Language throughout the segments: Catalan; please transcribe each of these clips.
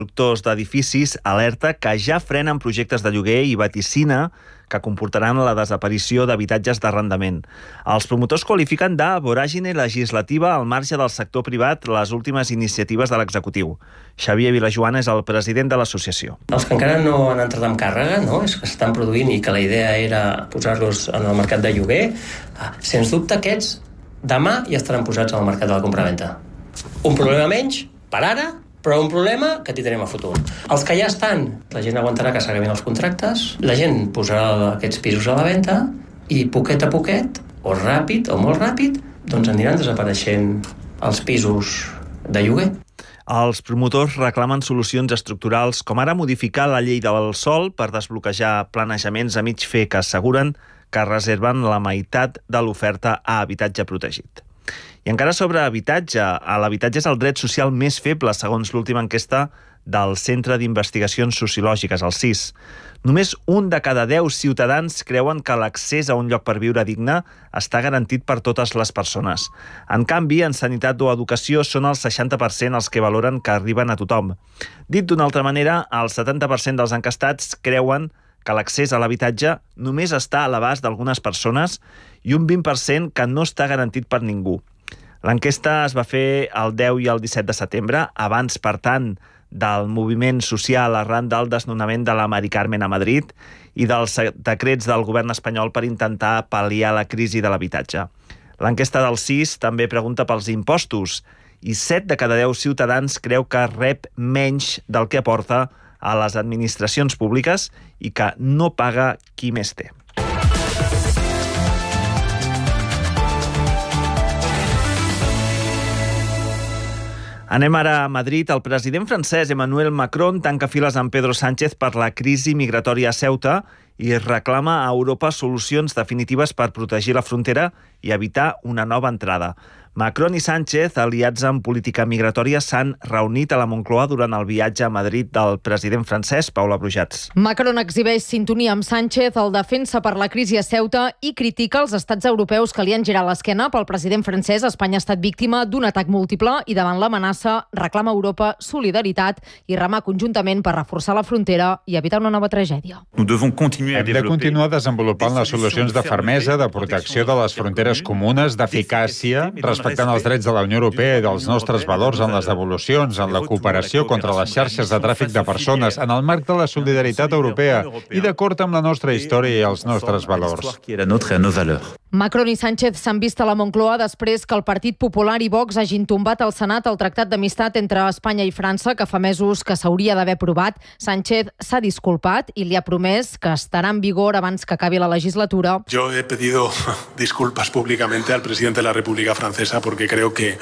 constructors d'edificis alerta que ja frenen projectes de lloguer i vaticina que comportaran la desaparició d'habitatges d'arrendament. Els promotors qualifiquen de voràgine legislativa al marge del sector privat les últimes iniciatives de l'executiu. Xavier Vilajoana és el president de l'associació. Els que encara no han entrat en càrrega, és que s'estan produint i que la idea era posar-los en el mercat de lloguer, sens dubte aquests demà ja estaran posats en el mercat de la compravenda. Un problema menys per ara, però un problema que tindrem a futur. Els que ja estan, la gent aguantarà que s'acabin els contractes, la gent posarà aquests pisos a la venda i poquet a poquet, o ràpid o molt ràpid, doncs aniran desapareixent els pisos de lloguer. Els promotors reclamen solucions estructurals com ara modificar la llei del sòl per desbloquejar planejaments a mig fer que asseguren que reserven la meitat de l'oferta a habitatge protegit. I encara sobre habitatge, l'habitatge és el dret social més feble, segons l'última enquesta del Centre d'Investigacions Sociològiques, el CIS. Només 1 de cada 10 ciutadans creuen que l'accés a un lloc per viure digne està garantit per totes les persones. En canvi, en sanitat o educació són el 60% els que valoren que arriben a tothom. Dit d'una altra manera, el 70% dels enquestats creuen que l'accés a l'habitatge només està a l'abast d'algunes persones i un 20% que no està garantit per ningú. L'enquesta es va fer el 10 i el 17 de setembre, abans, per tant, del moviment social arran del desnonament de la Mari Carmen a Madrid i dels decrets del govern espanyol per intentar pal·liar la crisi de l'habitatge. L'enquesta del CIS també pregunta pels impostos i 7 de cada 10 ciutadans creu que rep menys del que aporta a les administracions públiques i que no paga qui més té. Anem ara a Madrid. El president francès Emmanuel Macron tanca files amb Pedro Sánchez per la crisi migratòria a Ceuta i reclama a Europa solucions definitives per protegir la frontera i evitar una nova entrada. Macron i Sánchez, aliats en política migratòria, s'han reunit a la Moncloa durant el viatge a Madrid del president francès, Paula Brujats. Macron exhibeix sintonia amb Sánchez, el defensa per la crisi a Ceuta i critica els estats europeus que li han girat l'esquena. Pel president francès, Espanya ha estat víctima d'un atac múltiple i davant l'amenaça reclama a Europa solidaritat i remar conjuntament per reforçar la frontera i evitar una nova tragèdia. Hem de continuar desenvolupant les solucions de fermesa, de protecció de les fronteres comunes, d'eficàcia, respectant els drets de la Unió Europea i dels nostres valors en les devolucions, en la cooperació contra les xarxes de tràfic de persones, en el marc de la solidaritat europea i d'acord amb la nostra història i els nostres valors. Macron i Sánchez s'han vist a la Moncloa després que el Partit Popular i Vox hagin tombat al Senat el Tractat d'Amistat entre Espanya i França, que fa mesos que s'hauria d'haver aprovat. Sánchez s'ha disculpat i li ha promès que estarà en vigor abans que acabi la legislatura. Yo he pedido disculpas públicamente al presidente de la República Francesa porque creo que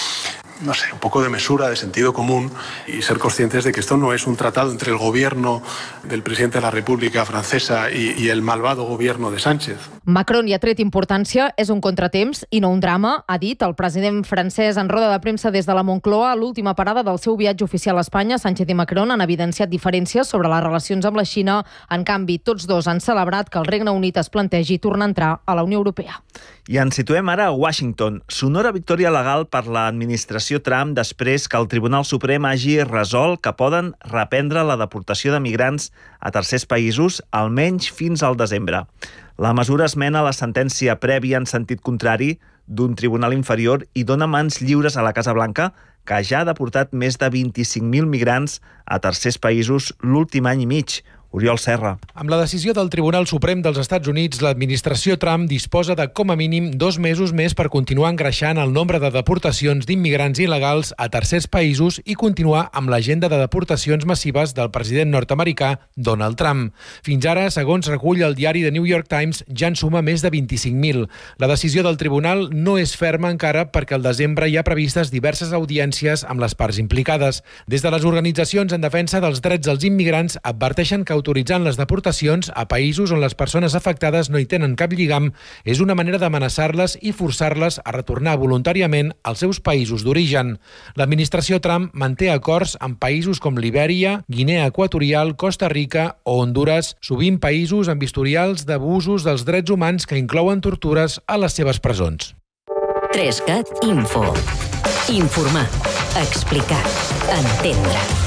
un poco de mesura, de sentido común y ser conscientes de que esto no es un tratado entre el gobierno del presidente de la República Francesa y el malvado gobierno de Sánchez. Macron hi ha tret importància, és un contratemps i no un drama, ha dit el president francès en roda de premsa des de la Moncloa. A l'última parada del seu viatge oficial a Espanya, Sánchez i Macron han evidenciat diferències sobre les relacions amb la Xina. En canvi, tots dos han celebrat que el Regne Unit es plantegi tornar a entrar a la Unió Europea. I ens situem ara a Washington. Sonora victòria legal per l'administració Trump després que el Tribunal Suprem hagi resolt que poden reprendre la deportació de migrants a tercers països almenys fins al desembre. La mesura esmena la sentència prèvia en sentit contrari d'un tribunal inferior i dona mans lliures a la Casa Blanca, que ja ha deportat més de 25.000 migrants a tercers països l'últim any i mig. Oriol Serra. Amb la decisió del Tribunal Suprem dels Estats Units, l'administració Trump disposa de com a mínim 2 mesos més per continuar engreixant el nombre de deportacions d'immigrants il·legals a tercers països i continuar amb l'agenda de deportacions massives del president nord-americà Donald Trump. Fins ara, segons recull el diari The New York Times, ja en suma més de 25.000. La decisió del tribunal no és ferma encara perquè al desembre hi ha previstes diverses audiències amb les parts implicades. Des de les organitzacions en defensa dels drets dels immigrants adverteixen que autoritzant les deportacions a països on les persones afectades no hi tenen cap lligam és una manera d'amenaçar-les i forçar-les a retornar voluntàriament als seus països d'origen. L'administració Trump manté acords amb països com Libèria, Guinea Equatorial, Costa Rica o Honduras, sovint països amb historials d'abusos dels drets humans que inclouen tortures a les seves presons. 3cat Info. Informar, explicar, entendre.